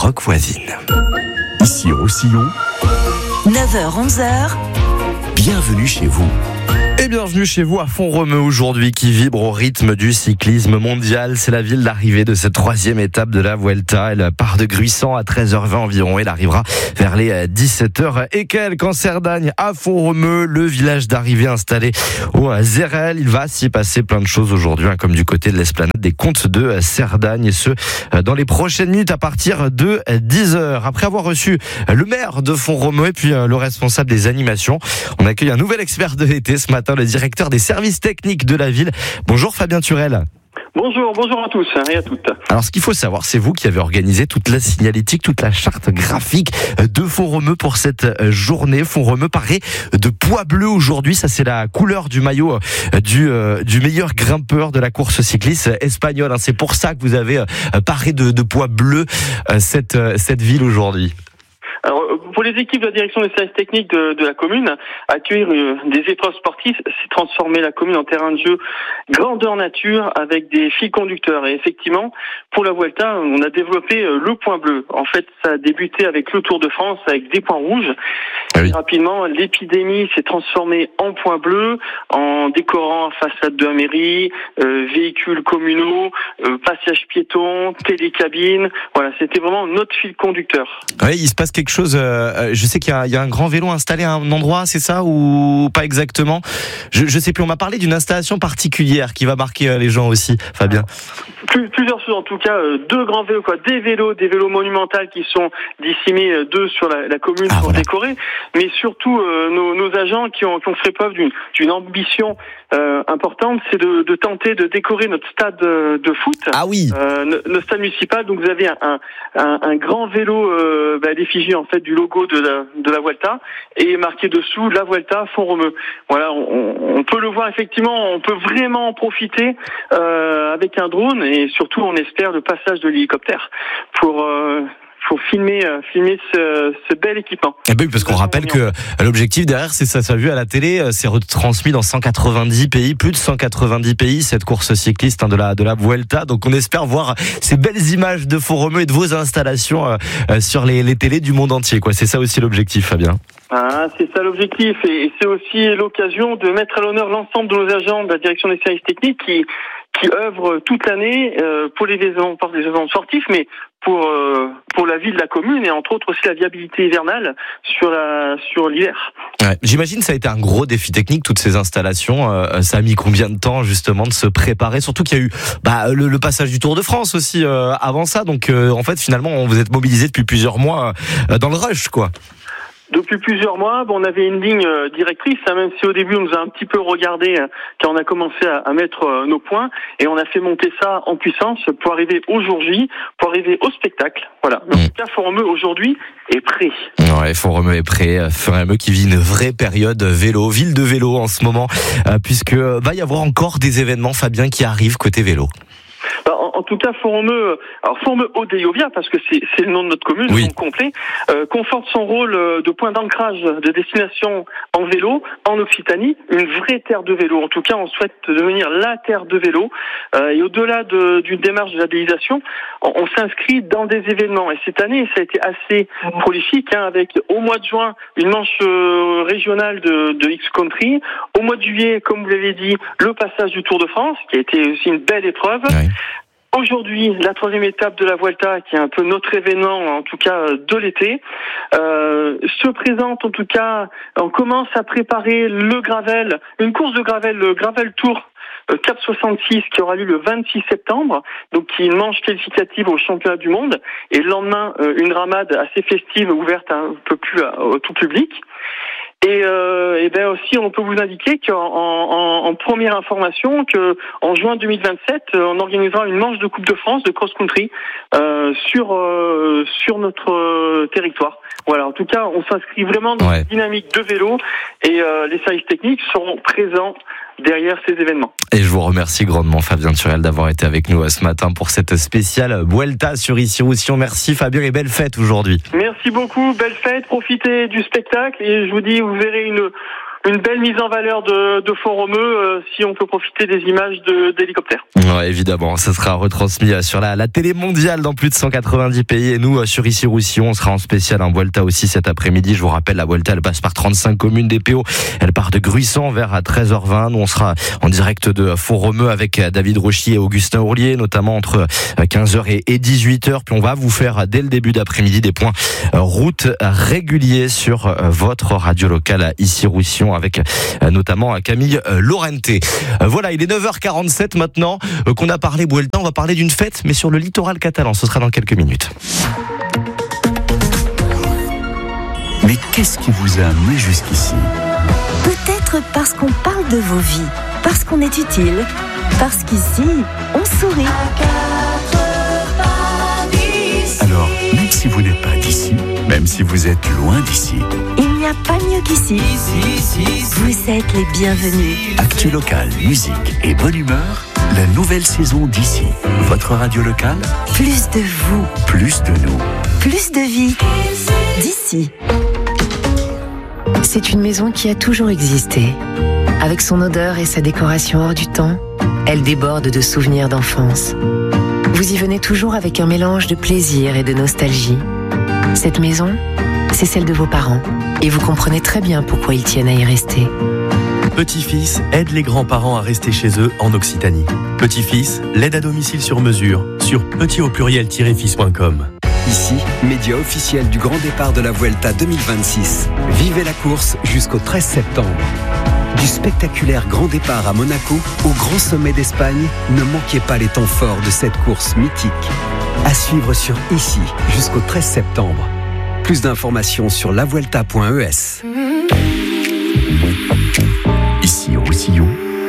Rock Voisine. Ici au Roussillon, 9h-11h, bienvenue chez vous. Et bienvenue chez vous à Font-Romeu aujourd'hui, qui vibre au rythme du cyclisme mondial. C'est la ville d'arrivée de cette troisième étape de la Vuelta. Elle part de Gruissant à 13h20 environ. Elle arrivera vers les 17h et quelques en Cerdagne à Font-Romeu, le village d'arrivée installé au Zérel. Il va s'y passer plein de choses aujourd'hui, comme du côté de l'esplanade des Comtes de Cerdagne, et ce dans les prochaines minutes à partir de 10h. Après avoir reçu le maire de Font-Romeu et puis le responsable des animations, on accueille un nouvel expert de l'été ce matin, le directeur des services techniques de la ville. Bonjour Fabien Turel. Bonjour à tous et à toutes. Alors ce qu'il faut savoir, c'est vous qui avez organisé toute la signalétique, toute la charte graphique de Font-Romeu pour cette journée. Font-Romeu paraît de pois bleu aujourd'hui, ça c'est la couleur du maillot du meilleur grimpeur de la course cycliste espagnole. C'est pour ça que vous avez paré de pois bleu cette ville aujourd'hui. Alors, pour les équipes de la direction des services techniques de la commune, accueillir des épreuves sportives, c'est transformer la commune en terrain de jeu grandeur nature avec des fils conducteurs. Et effectivement, pour la Vuelta, on a développé le point bleu. En fait, ça a débuté avec le Tour de France, avec des points rouges. Et rapidement, l'épidémie s'est transformée en point bleu, en décorant façade de la mairie, véhicules communaux, passages piétons, télécabines. Voilà, c'était vraiment notre fil conducteur. Oui, il se passe quelque chose. Je sais qu'il y a un grand vélo installé à un endroit, c'est ça ou pas exactement? Je sais plus. On m'a parlé d'une installation particulière qui va marquer les gens aussi, Fabien. Plusieurs choses en tout cas, deux grands vélos, des vélos monumentaux qui sont disséminés sur la commune pour décorer, mais surtout nos agents qui ont fait preuve d'une ambition importante, c'est de tenter de décorer notre stade de foot. Ah oui. Notre stade municipal. Donc vous avez un grand vélo à l'effigie en fait du logo de la Vuelta et marqué dessous la Vuelta Font-Romeu. Voilà, on peut le voir effectivement, on peut vraiment en profiter avec un drone et surtout on espère le passage de l'hélicoptère pour filmer ce bel équipement. Eh ben oui, parce qu'on rappelle que l'objectif derrière, c'est ça s'est vu à la télé, c'est retransmis dans 190 pays, plus de 190 pays, cette course cycliste de la Vuelta. Donc on espère voir ces belles images de Font-Romeu et de vos installations sur les télés du monde entier, quoi. C'est ça aussi l'objectif, Fabien. C'est ça l'objectif et c'est aussi l'occasion de mettre à l'honneur l'ensemble de nos agents de la direction des services techniques qui œuvrent toute l'année pour les événements sportifs, mais pour la vie de la commune et entre autres aussi la viabilité hivernale sur l'hiver. Ouais, j'imagine que ça a été un gros défi technique, toutes ces installations. Ça a mis combien de temps justement de se préparer? Surtout qu'il y a eu le passage du Tour de France aussi avant ça. Donc en fait finalement vous êtes mobilisés depuis plusieurs mois dans le rush, quoi. Depuis plusieurs mois, on avait une ligne directrice, même si au début on nous a un petit peu regardé quand on a commencé à mettre nos points, et on a fait monter ça en puissance pour arriver au jour J, pour arriver au spectacle. Voilà. En tout cas, Font-Romeu aujourd'hui est prêt. Ouais, Font-Romeu est prêt. Font-Romeu qui vit une vraie période vélo, ville de vélo en ce moment, puisque va y avoir encore des événements, Fabien, qui arrivent côté vélo. En tout cas, Font-Romeu Odéovia, parce que c'est le nom de notre commune, le nom complet, conforte son rôle de point d'ancrage de destination en vélo en Occitanie, une vraie terre de vélo. En tout cas, on souhaite devenir la terre de vélo. Et au-delà d'une démarche de labellisation, on s'inscrit dans des événements. Et cette année, ça a été assez prolifique, avec au mois de juin une manche régionale de X-Country. Au mois de juillet, comme vous l'avez dit, le passage du Tour de France, qui a été aussi une belle épreuve. Ouais. Aujourd'hui, la troisième étape de la Vuelta, qui est un peu notre événement, en tout cas de l'été, se présente. En tout cas, on commence à préparer le gravel, une course de gravel, le Gravel Tour Cap 66, qui aura lieu le 26 septembre, donc qui est une manche qualificative au championnat du monde, et le lendemain une ramade assez festive ouverte un peu plus au tout public. Et aussi, on peut vous indiquer en première information que en juin 2027, on organisera une manche de Coupe de France de cross-country sur notre territoire. Voilà. En tout cas, on s'inscrit vraiment dans une dynamique de vélo et les services techniques seront présents derrière ces événements. Et je vous remercie grandement, Fabien Turel, d'avoir été avec nous ce matin pour cette spéciale Vuelta sur Issy-Roussillon. Merci Fabien et belle fête aujourd'hui. Merci beaucoup, belle fête, profitez du spectacle et je vous dis, vous verrez une belle mise en valeur de Font-Romeu si on peut profiter des images d'hélicoptères. Ouais, évidemment, ça sera retransmis sur la télé mondiale dans plus de 190 pays et nous sur Issy-Roussillon, on sera en spécial en Vuelta aussi cet après-midi. Je vous rappelle, la Vuelta elle passe par 35 communes d'EPO. Elle part de Gruissant vers 13h20. Nous on sera en direct de Font-Romeu avec David Rochier et Augustin Ourlier, notamment entre 15h et 18h. Puis on va vous faire dès le début d'après-midi des points route réguliers sur votre radio locale à Issy-Roussillon avec notamment Camille Laurenté. Voilà, il est 9h47 maintenant qu'on a parlé Vuelta. On va parler d'une fête, mais sur le littoral catalan. Ce sera dans quelques minutes. Mais qu'est-ce qui vous a amené jusqu'ici? Peut-être parce qu'on parle de vos vies, parce qu'on est utile, parce qu'ici, on sourit. Alors, même si vous n'êtes pas d'ici, même si vous êtes loin d'ici, Il n'y a pas mieux qu'ici. Vous êtes les bienvenus. actu local, musique et bonne humeur, la nouvelle saison d'Ici. Votre radio locale, Plus de vous, plus de nous. plus de vie. D'ici. C'est une maison qui a toujours existé. Avec son odeur et sa décoration hors du temps, elle déborde de souvenirs d'enfance. Vous y venez toujours avec un mélange de plaisir et de nostalgie. Cette maison, c'est celle de vos parents. Et vous comprenez très bien pourquoi ils tiennent à y rester. Petit-fils aide les grands-parents à rester chez eux en Occitanie. Petit-fils, l'aide à domicile sur mesure sur petit-fils.com. Ici, média officiel du grand départ de la Vuelta 2026. Vivez la course jusqu'au 13 septembre. Du spectaculaire grand départ à Monaco au grand sommet d'Espagne, ne manquez pas les temps forts de cette course mythique. À suivre sur Ici jusqu'au 13 septembre. Plus d'informations sur lavuelta.es. Ici, Roussillon,